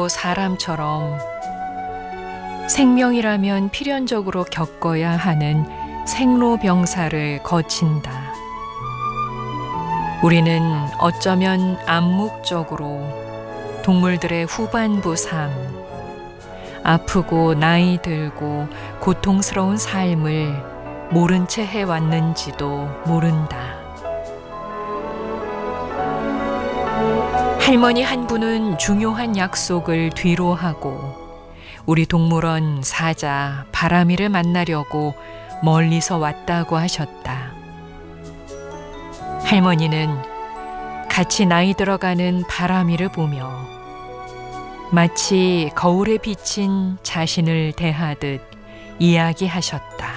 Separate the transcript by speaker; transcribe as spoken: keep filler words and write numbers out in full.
Speaker 1: 우리도 사람처럼 생명이라면 필연적으로 겪어야 하는 생로병사를 거친다. 우리는 어쩌면 암묵적으로 동물들의 후반부 삶, 아프고 나이 들고 고통스러운 삶을 모른 채 해왔는지도 모른다. 할머니 한 분은 중요한 약속을 뒤로 하고 우리 동물원 사자 바람이를 만나려고 멀리서 왔다고 하셨다. 할머니는 같이 나이 들어가는 바람이를 보며 마치 거울에 비친 자신을 대하듯 이야기하셨다.